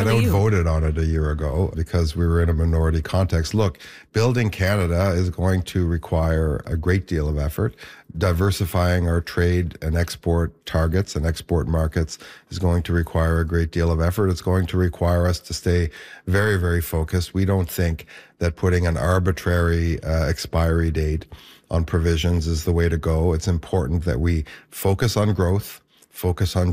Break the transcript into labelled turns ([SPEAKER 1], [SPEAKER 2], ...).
[SPEAKER 1] get
[SPEAKER 2] do you?
[SPEAKER 1] outvoted on it a year ago because we were in a minority context. Look, building Canada is going to require a great deal of effort. Diversifying our trade and export targets and export markets is going to require a great deal of effort. It's going to require us to stay very, very focused. We don't think that putting an arbitrary expiry date on provisions is the way to go. It's important that we focus on growth, focus on